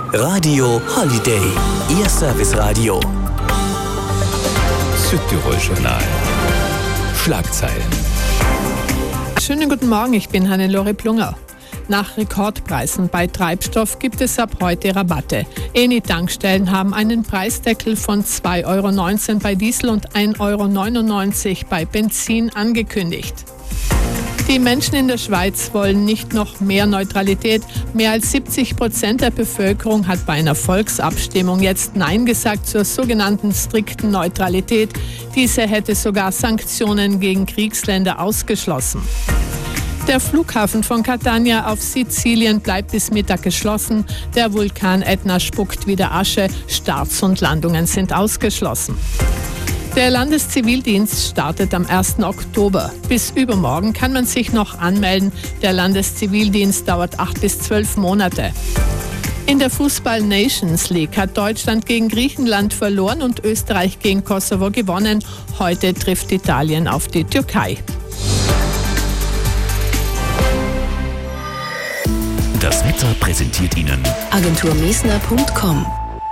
Radio Holiday, Ihr Serviceradio. Südtirol-Journal. Schlagzeilen. Schönen guten Morgen, ich bin Hannelore Plunger. Nach Rekordpreisen bei Treibstoff gibt es ab heute Rabatte. Eni-Tankstellen haben einen Preisdeckel von 2,19 € bei Diesel und 1,99 € bei Benzin angekündigt. Die Menschen in der Schweiz wollen nicht noch mehr Neutralität. Mehr als 70% der Bevölkerung hat bei einer Volksabstimmung jetzt Nein gesagt zur sogenannten strikten Neutralität. Diese hätte sogar Sanktionen gegen Kriegsländer ausgeschlossen. Der Flughafen von Catania auf Sizilien bleibt bis Mittag geschlossen. Der Vulkan Etna spuckt wieder Asche. Starts und Landungen sind ausgeschlossen. Der Landeszivildienst startet am 1. Oktober. Bis übermorgen kann man sich noch anmelden. Der Landeszivildienst dauert 8 bis 12 Monate. In der Fußball-Nations League hat Deutschland gegen Griechenland verloren und Österreich gegen Kosovo gewonnen. Heute trifft Italien auf die Türkei. Das Wetter präsentiert Ihnen agenturmesner.com.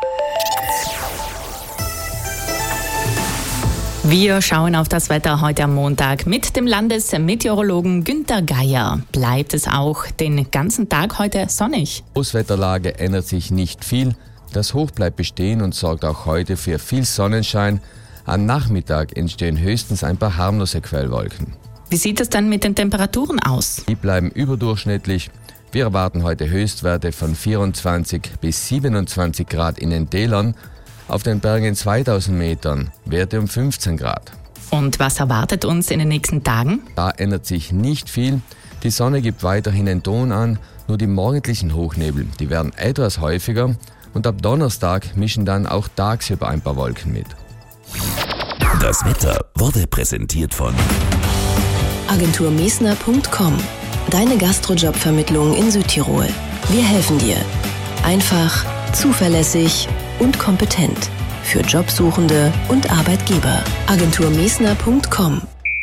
Wir schauen auf das Wetter heute am Montag mit dem Landesmeteorologen Günther Geier. Bleibt es auch den ganzen Tag heute sonnig? Die Großwetterlage ändert sich nicht viel. Das Hoch bleibt bestehen und sorgt auch heute für viel Sonnenschein. Am Nachmittag entstehen höchstens ein paar harmlose Quellwolken. Wie sieht es dann mit den Temperaturen aus? Die bleiben überdurchschnittlich. Wir erwarten heute Höchstwerte von 24 bis 27 Grad in den Tälern. Auf den Bergen 2000 Metern Werte um 15 Grad. Und was erwartet uns in den nächsten Tagen? Da ändert sich nicht viel. Die Sonne gibt weiterhin den Ton an, nur die morgendlichen Hochnebel, die werden etwas häufiger und ab Donnerstag mischen dann auch tagsüber ein paar Wolken mit. Das Wetter wurde präsentiert von agenturmesner.com. Deine Gastrojobvermittlung in Südtirol. Wir helfen dir. Einfach, zuverlässig und kompetent. Für Jobsuchende und Arbeitgeber. agenturmesner.com.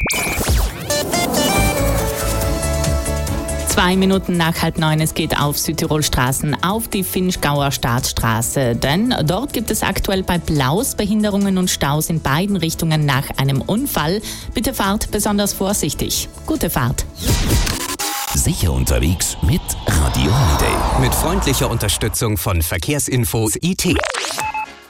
2 Minuten nach 8:30, es geht auf Südtirolstraßen auf die Vinschgauer Staatsstraße. Denn dort gibt es aktuell bei Blaus Behinderungen und Staus in beiden Richtungen nach einem Unfall. Bitte fahrt besonders vorsichtig. Gute Fahrt. Sicher unterwegs mit Radio Holiday. Mit freundlicher Unterstützung von Verkehrsinfo IT.